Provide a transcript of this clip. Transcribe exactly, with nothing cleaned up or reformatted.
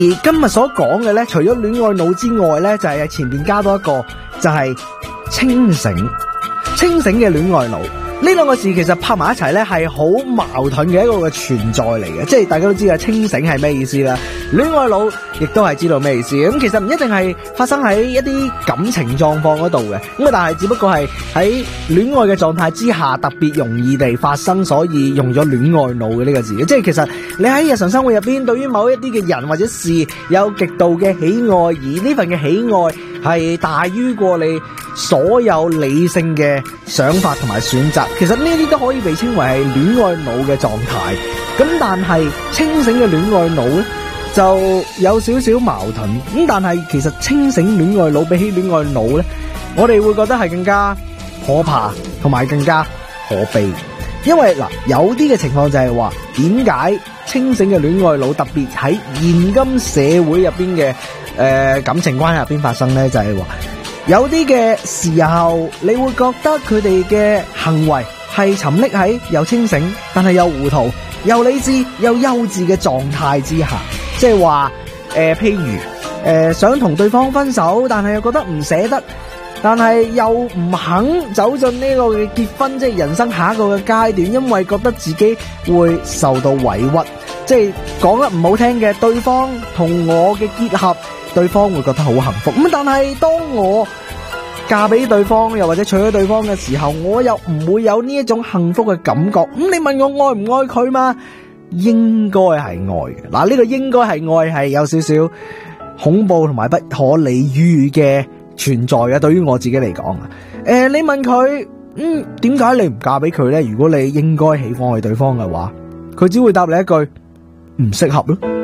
而今日所講嘅咧，除咗戀愛腦之外咧，就係前邊加多一個，就係清醒。清醒嘅戀愛腦，呢兩個字其實拍埋一齊咧，係好矛盾嘅一個嘅存在嚟嘅。即係大家都知啊，清醒係咩意思啦？戀愛腦亦都係知道咩意思。咁其實唔一定係發生喺一啲感情狀況嗰度嘅，咁啊，但係只不過係喺戀愛嘅狀態之下特別容易地發生，所以用咗戀愛腦嘅呢個字。即係其實你喺日常生活入邊，對於某一啲嘅人或者事有極度嘅喜愛，而呢份嘅喜愛係大於過你所有理性嘅想法同埋選擇，其實呢啲都可以被稱為係戀愛腦嘅狀態。咁但係清醒嘅戀愛腦咧就有少少矛盾。咁但係其實清醒戀愛腦比起戀愛腦咧，我哋會覺得係更加可怕同埋更加可悲。因為嗱，有啲嘅情況就係話，點解清醒嘅戀愛腦特別喺現今社會入邊嘅誒感情關係入邊發生咧？就係話有啲嘅時候，你會覺得佢哋嘅行為係沉溺喺又清醒，但係又糊塗、又理智、又幼稚嘅狀態之下。即係話誒，譬如誒、呃、想同對方分手，但係又覺得唔捨得，但係又唔肯走進呢個嘅結婚，即係人生下一個嘅階段，因為覺得自己會受到委屈。即係講得唔好聽嘅，對方同我嘅結合，對方會覺得好幸福。咁但係當我嫁俾對方，又或者娶咗對方嘅時候，我又唔會有呢一種幸福嘅感覺。咁你問我愛唔愛佢嘛？應該係愛嘅。嗱，呢個應該係愛係有少少恐怖同埋不可理喻嘅存在嘅。對於我自己嚟講啊，誒、呃，你問佢，嗯，點解你唔嫁俾佢呢？如果你應該喜歡愛對方嘅話，佢只會答你一句唔適合咯。